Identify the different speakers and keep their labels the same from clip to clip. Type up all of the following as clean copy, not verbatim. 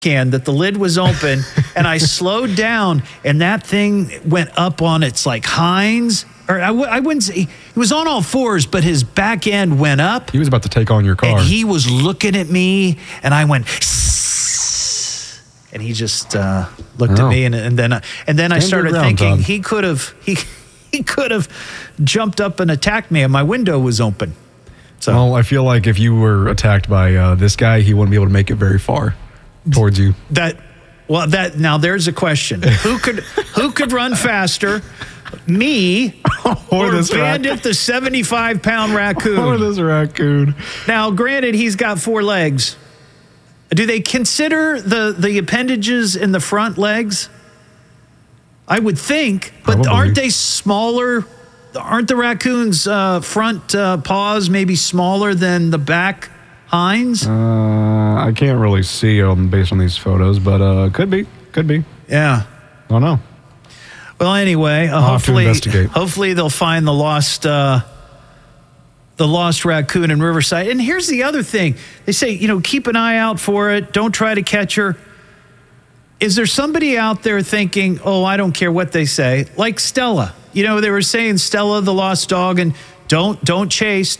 Speaker 1: can that the lid was open, and I slowed down, and that thing went up on its like hinds, or I wouldn't say, he was on all fours, but his back end went up.
Speaker 2: He was about to take on your car.
Speaker 1: And he was looking at me, and I went, and he just looked at me, and then I started thinking he could have jumped up and attacked me, and my window was open. So,
Speaker 2: well, I feel like if you were attacked by this guy, he wouldn't be able to make it very far towards you.
Speaker 1: Now there's a question: who could run faster, me or
Speaker 2: this
Speaker 1: Bandit, the 75-pound raccoon?
Speaker 2: Or this raccoon.
Speaker 1: Now, granted, he's got 4 legs. Do they consider the appendages in the front legs? I would think, but
Speaker 2: Probably.
Speaker 1: Aren't they smaller? Aren't the raccoon's front paws maybe smaller than the back hinds?
Speaker 2: I can't really see based on these photos, but could be.
Speaker 1: Yeah.
Speaker 2: I don't know.
Speaker 1: Well, anyway, hopefully they'll find the lost raccoon in Riverside. And here's the other thing. They say, keep an eye out for it. Don't try to catch her. Is there somebody out there thinking, oh, I don't care what they say, like Stella? They were saying Stella, the lost dog, and don't chase.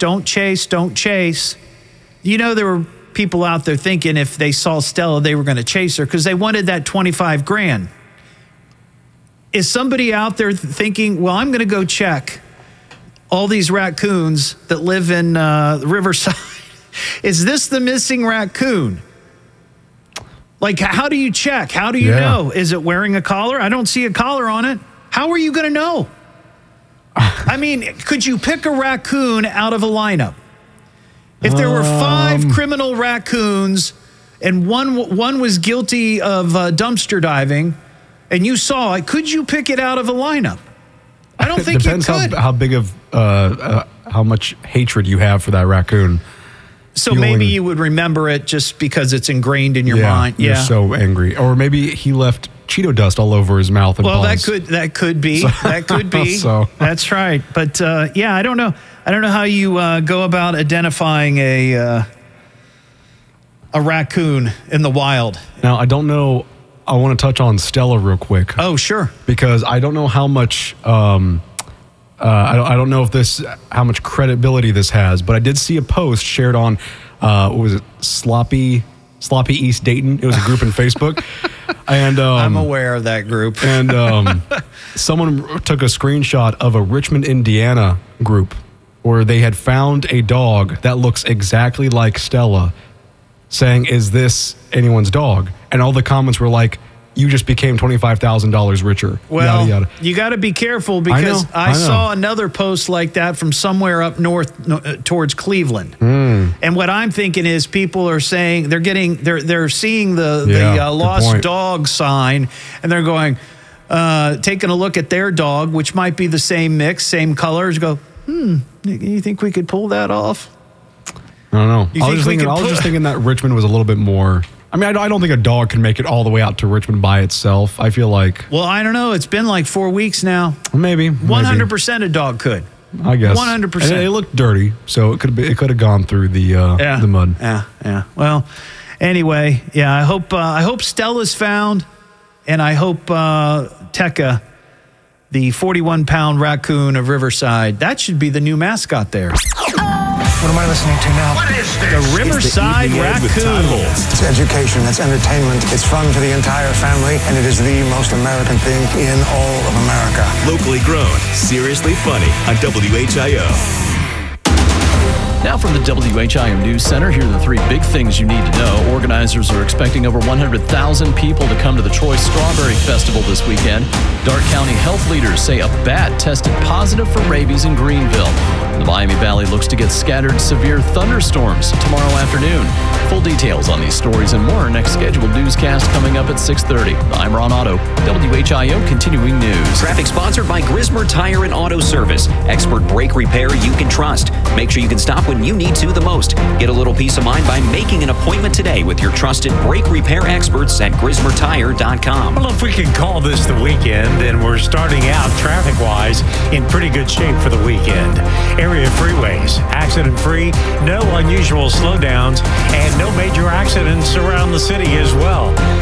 Speaker 1: There were people out there thinking if they saw Stella, they were going to chase her because they wanted that $25,000. Is somebody out there thinking, well, I'm going to go check all these raccoons that live in Riverside? Is this the missing raccoon? Like, how do you check? How do you know? Is it wearing a collar? I don't see a collar on it. How are you going to know? I mean, could you pick a raccoon out of a lineup? If there were 5 criminal raccoons and one was guilty of dumpster diving and you saw it, could you pick it out of a lineup? I don't think you could.
Speaker 2: Depends how big of, how much hatred you have for that raccoon.
Speaker 1: So maybe you would remember it just because it's ingrained in your mind.
Speaker 2: You're so angry. Or maybe he left Cheeto dust all over his mouth and paws.
Speaker 1: That could be. That could be. That's right. But I don't know. I don't know how you go about identifying a raccoon in the wild.
Speaker 2: Now, I don't know. I want to touch on Stella real quick.
Speaker 1: Oh, sure.
Speaker 2: Because I don't know how much. I don't know how much credibility this has, but I did see a post shared on, what was it, Sloppy East Dayton. It was a group in Facebook. And
Speaker 1: I'm aware of that group.
Speaker 2: And someone took a screenshot of a Richmond, Indiana group where they had found a dog that looks exactly like Stella, saying, is this anyone's dog? And all the comments were like, you just became $25,000 richer.
Speaker 1: Well,
Speaker 2: yada, yada.
Speaker 1: You got to be careful because I saw another post like that from somewhere up north towards Cleveland. And what I'm thinking is people are saying they're seeing the lost dog sign and they're going, taking a look at their dog, which might be the same mix, same colors. Go, you think we could pull that off?
Speaker 2: I don't know. I was just thinking that Richmond was a little bit more. I mean, I don't think a dog can make it all the way out to Richmond by itself. I feel like.
Speaker 1: Well, I don't know. It's been like 4 weeks now.
Speaker 2: Maybe
Speaker 1: 100% a dog could.
Speaker 2: I guess
Speaker 1: 100%.
Speaker 2: And it looked dirty, so it could have gone through the mud.
Speaker 1: Yeah. Well, anyway, I hope Stella's found, and I hope Tekka, the 41-pound raccoon of Riverside, that should be the new mascot there.
Speaker 3: What am I listening to now?
Speaker 4: What is this?
Speaker 1: The Riverside Raccoon.
Speaker 3: It's education, it's entertainment, it's fun for the entire family, and it is the most American thing in all of America.
Speaker 5: Locally grown, seriously funny on WHIO.
Speaker 6: Now from the WHIO News Center, here are the 3 big things you need to know. Organizers are expecting over 100,000 people to come to the Troy Strawberry Festival this weekend. Darke County health leaders say a bat tested positive for rabies in Greenville. The Miami Valley looks to get scattered severe thunderstorms tomorrow afternoon. Full details on these stories and more next scheduled newscast coming up at 6:30. I'm Ron Otto, WHIO Continuing News.
Speaker 7: Traffic sponsored by Grismer Tire and Auto Service. Expert brake repair you can trust.
Speaker 4: Make sure you can stop when you need to the most. Get a little peace of mind by making an appointment today with your trusted brake repair experts at GrismerTire.com.
Speaker 7: Well, if we can call this the weekend, then we're starting out traffic-wise in pretty good shape for the weekend. Area freeways, accident-free, no unusual slowdowns, and no major accidents around the city as well.